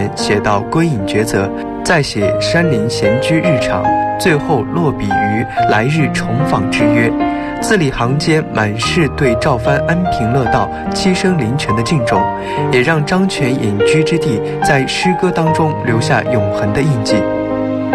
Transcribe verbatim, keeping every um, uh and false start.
前写到归隐抉择，再写山林闲居日常，最后落笔于来日重访之约。字里行间满是对赵藩安贫乐道、栖身林泉的敬重，也让张全隐居之地在诗歌当中留下永恒的印记。